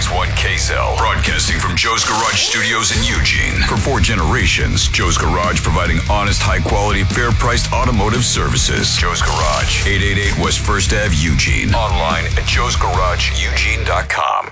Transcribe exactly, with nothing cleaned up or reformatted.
one K Z L, broadcasting from Joe's Garage Studios in Eugene. For four generations, Joe's Garage providing honest, high-quality, fair-priced automotive services. Joe's Garage, eight eighty-eight West First Avenue, Eugene. Online at joes garage eugene dot com.